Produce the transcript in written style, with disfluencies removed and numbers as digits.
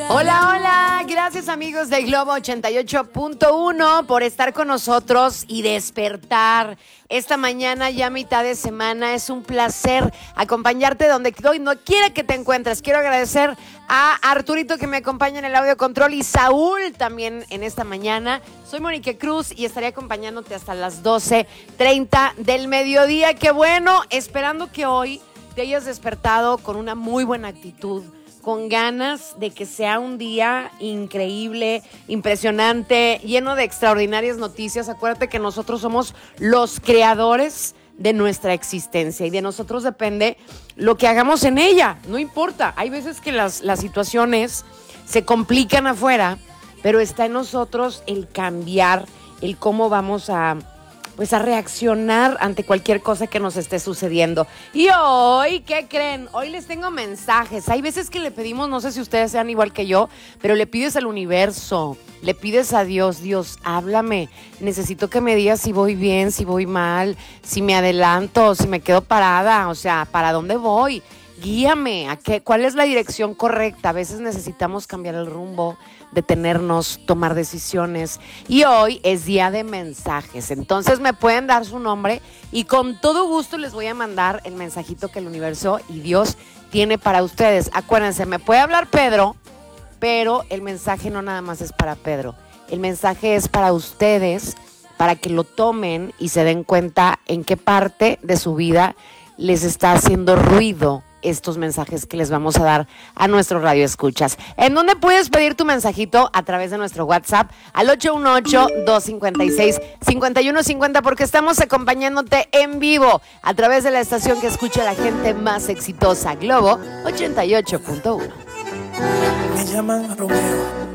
Hola, hola, gracias amigos de Globo 88.1 por estar con nosotros y despertar esta mañana ya mitad de semana. Es un placer acompañarte donde quiera que te encuentres. Quiero agradecer a Arturito que me acompaña en el audio control y Saúl también en esta mañana. Soy Mónica Cruz y estaré acompañándote hasta las 12:30 del mediodía. Qué bueno, esperando que hoy te hayas despertado con una muy buena actitud, con ganas de que sea un día increíble, impresionante, lleno de extraordinarias noticias. Acuérdate que nosotros somos los creadores de nuestra existencia y de nosotros depende lo que hagamos en ella. No importa, hay veces que las situaciones se complican afuera, pero está en nosotros el cambiar, el cómo vamos a reaccionar ante cualquier cosa que nos esté sucediendo. Y hoy, ¿qué creen? Hoy les tengo mensajes. Hay veces que le pedimos, no sé si ustedes sean igual que yo, pero le pides al universo, le pides a Dios, Dios, háblame. Necesito que me digas si voy bien, si voy mal, si me adelanto, si me quedo parada, o sea, ¿para dónde voy? Guíame, ¿cuál es la dirección correcta? A veces necesitamos cambiar el rumbo, detenernos, tomar decisiones. Y hoy es día de mensajes. Entonces me pueden dar su nombre y con todo gusto les voy a mandar el mensajito que el universo y Dios tiene para ustedes. Acuérdense, me puede hablar Pedro, pero el mensaje no nada más es para Pedro. El mensaje es para ustedes, para que lo tomen y se den cuenta en qué parte de su vida les está haciendo ruido estos mensajes que les vamos a dar a nuestro radio escuchas. ¿En dónde puedes pedir tu mensajito? A través de nuestro WhatsApp al 818-256-5150 porque estamos acompañándote en vivo a través de la estación que escucha a la gente más exitosa, Globo 88.1. Me llaman Romeo,